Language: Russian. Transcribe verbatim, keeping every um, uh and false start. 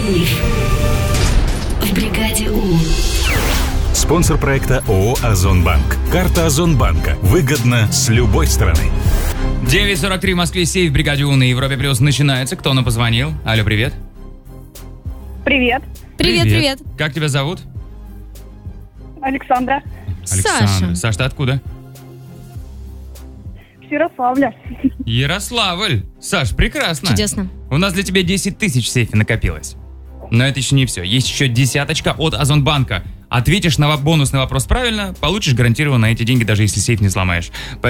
Сейф в бригаде У. Спонсор проекта ООО «Озонбанк». Карта Озонбанка. Выгодно с любой стороны. девять сорок три в Москве, сейф в бригаде У на Европе Плюс начинается. Кто нам позвонил? Алло, привет. Привет. Привет, привет. Как тебя зовут? Александра. Александра. Саша. Саш, ты откуда? С Ярославля. Ярославль. Саш, прекрасно. Чудесно. У нас для тебя десять тысяч в сейфе накопилось. Но это еще не все. Есть еще десяточка от Озонбанка. Ответишь на бонусный вопрос правильно, получишь гарантированно эти деньги, даже если сейф не сломаешь.